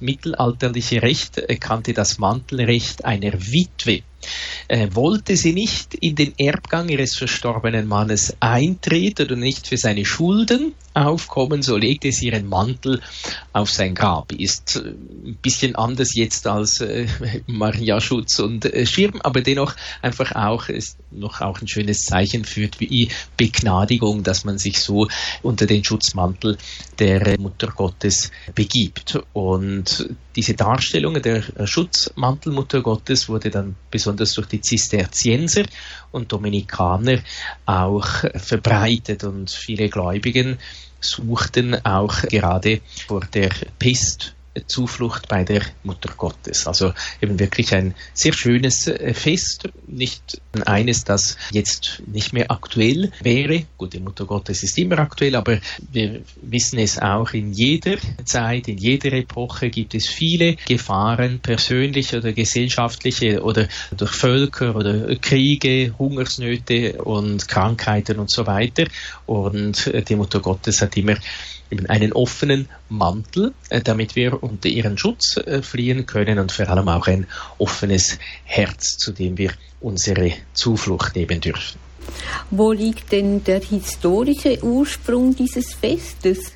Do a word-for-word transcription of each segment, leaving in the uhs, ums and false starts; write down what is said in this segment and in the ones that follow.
mittelalterliche Recht kannte das Mantelrecht einer Witwe. Äh, wollte sie nicht in den Erbgang ihres verstorbenen Mannes eintreten oder nicht für seine Schulden aufkommen, so legte sie ihren Mantel auf sein Grab. Ist äh, ein bisschen anders jetzt als äh, Maria Schutz und äh, Schirm, aber dennoch einfach auch, ist noch auch ein schönes Zeichen für die Begnadigung, dass man sich so unter den Schutzmantel der Mutter Gottes begibt. Und diese Darstellung der Schutzmantelmutter Gottes wurde dann besonders durch die Zisterzienser und Dominikaner auch verbreitet, und viele Gläubigen suchten auch gerade vor der Pest Zuflucht bei der Mutter Gottes. Also eben wirklich ein sehr schönes Fest, nicht eines, das jetzt nicht mehr aktuell wäre. Gut, die Mutter Gottes ist immer aktuell, aber wir wissen es auch, in jeder Zeit, in jeder Epoche gibt es viele Gefahren, persönliche oder gesellschaftliche oder durch Völker oder Kriege, Hungersnöte und Krankheiten und so weiter. Und die Mutter Gottes hat immer eben einen offenen Mantel, damit wir unter ihren Schutz fliehen können, und vor allem auch ein offenes Herz, zu dem wir unsere Zuflucht nehmen dürfen. Wo liegt denn der historische Ursprung dieses Festes?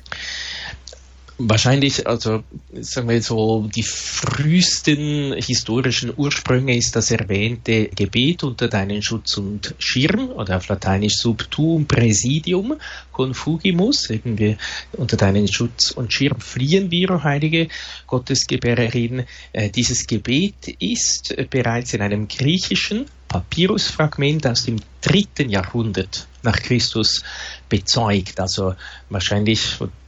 Wahrscheinlich, also sagen wir so, die frühesten historischen Ursprünge ist das erwähnte Gebet unter deinen Schutz und Schirm, oder auf Lateinisch sub tuum praesidium confugimus, eben wir unter deinen Schutz und Schirm fliehen wir, o heilige Gottesgebärerin. Äh, dieses Gebet ist bereits in einem griechischen Papyrusfragment aus dem dritten Jahrhundert nach Christus bezeugt, also wahrscheinlich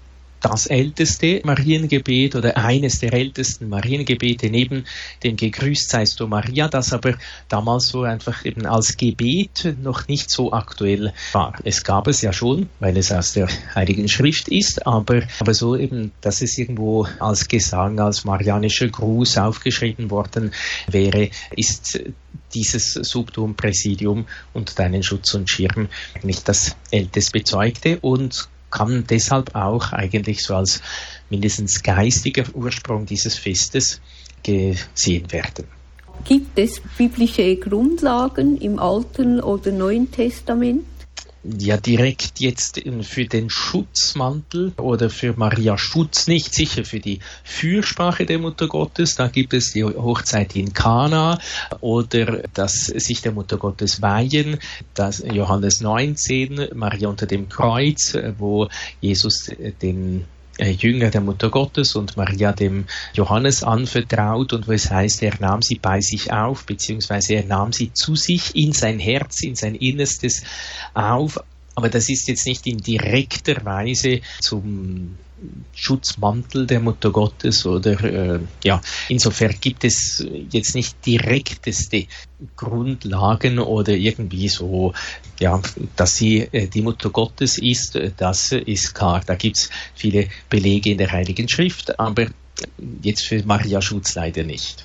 das älteste Mariengebet oder eines der ältesten Mariengebete neben dem Gegrüßt seist du Maria, das aber damals so einfach eben als Gebet noch nicht so aktuell war. Es gab es ja schon, weil es aus der Heiligen Schrift ist, aber, aber so eben, dass es irgendwo als Gesang, als marianischer Gruß aufgeschrieben worden wäre, ist dieses Sub tuum praesidium und deinen Schutz und Schirm nicht das ältest bezeugte und kann deshalb auch eigentlich so als mindestens geistiger Ursprung dieses Festes gesehen werden. Gibt es biblische Grundlagen im Alten oder Neuen Testament? Ja, direkt jetzt für den Schutzmantel oder für Maria Schutz nicht, sicher für die Fürsprache der Mutter Gottes. Da gibt es die Hochzeit in Kana oder das sich der Mutter Gottes weihen, das Johannes neunzehn, Maria unter dem Kreuz, wo Jesus den Jünger der Mutter Gottes und Maria dem Johannes anvertraut, und wo es heißt, er nahm sie bei sich auf, beziehungsweise er nahm sie zu sich in sein Herz, in sein Innerstes auf. Aber das ist jetzt nicht in direkter Weise zum Schutzmantel der Mutter Gottes oder äh, ja, insofern gibt es jetzt nicht direkteste Grundlagen oder irgendwie so, ja, dass sie äh, die Mutter Gottes ist, das ist klar. Da gibt es viele Belege in der Heiligen Schrift, aber jetzt für Maria Schutz leider nicht.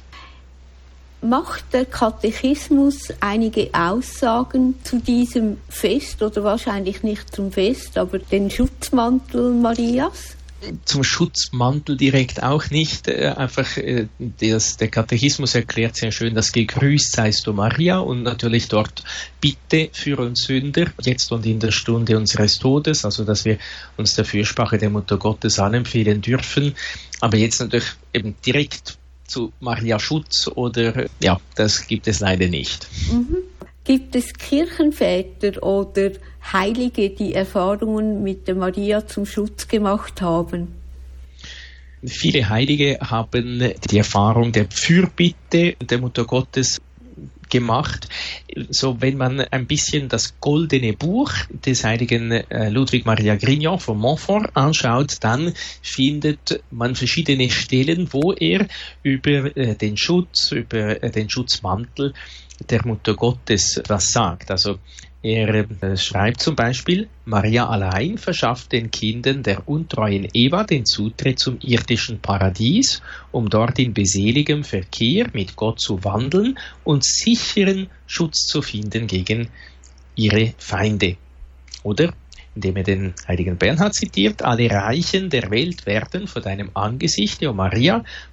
Macht der Katechismus einige Aussagen zu diesem Fest oder wahrscheinlich nicht zum Fest, aber den Schutzmantel Marias? Zum Schutzmantel direkt auch nicht. Äh, einfach äh, das, der Katechismus erklärt sehr schön, dass gegrüßt seist du Maria, und natürlich dort Bitte für uns Sünder, jetzt und in der Stunde unseres Todes, also dass wir uns der Fürsprache der Mutter Gottes anempfehlen dürfen. Aber jetzt natürlich eben direkt zu Maria Schutz oder, ja, das gibt es leider nicht. Mhm. Gibt es Kirchenväter oder Heilige, die Erfahrungen mit der Maria zum Schutz gemacht haben? Viele Heilige haben die Erfahrung der Fürbitte der Mutter Gottes gemacht. So, wenn man ein bisschen das goldene Buch des heiligen äh, Ludwig Maria Grignon von Montfort anschaut, dann findet man verschiedene Stellen, wo er über äh, den Schutz, über äh, den Schutzmantel der Mutter Gottes was sagt. Also er äh, schreibt zum Beispiel, Maria allein verschafft den Kindern der untreuen Eva den Zutritt zum irdischen Paradies, um dort in beseligem Verkehr mit Gott zu wandeln und sicheren Schutz zu finden gegen ihre Feinde. Oder, indem er den heiligen Bernhard zitiert, alle Reichen der Welt werden vor deinem Angesicht, o Maria,